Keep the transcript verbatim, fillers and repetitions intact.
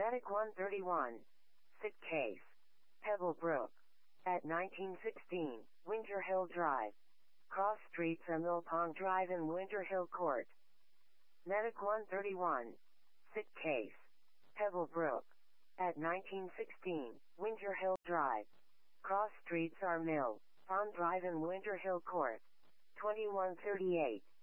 Medic one thirty-one. Sick case. Pebblebrook. At nineteen sixteen, Winter Hill Drive. Cross Street from Mill Pond Drive in Winter Hill Court. Medic one thirty-one. Sick case. Pebblebrook. At nineteen sixteen, Winter Hill Drive. Cross Streets are Mill Pond Drive in Winter Hill Court. twenty-one thirty-eight.